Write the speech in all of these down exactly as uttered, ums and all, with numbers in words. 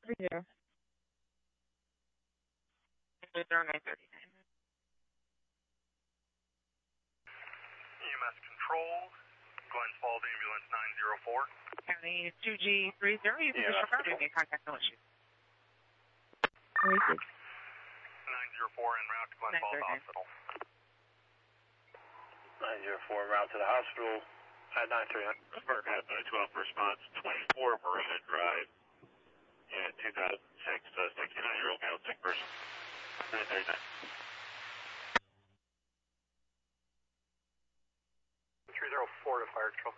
Three zero. Zero nine thirty nine. E M S control, Glens Falls ambulance nine zero four. County two G three zero. You can disregard any contact, no issues. nine zero four en route to Glens Falls Hospital. nine zero four en route to the hospital at nine three nine. Park at twelve response, twenty-four Marina Drive. Yeah, two thousand six, uh, sixty-nine-year-old male sick person. nine thirty-nine. three zero four to fire control.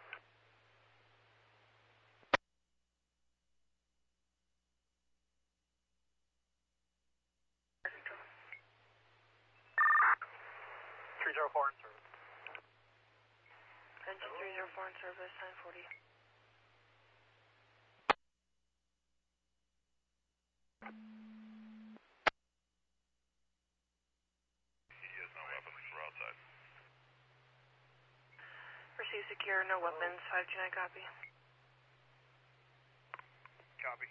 three zero four in service. Engine three zero four in service, nine forty. He has no weapons, we're outside. Receive secure, no weapons, five two nine copy. Copy.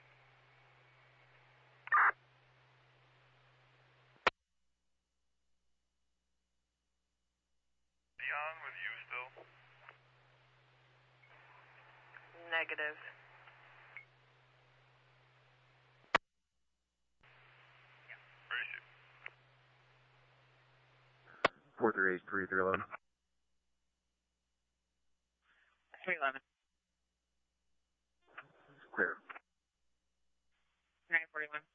Dion, with you still? Negative. Where is she? four three eight three three eleven. three eleven. Clear. nine forty one.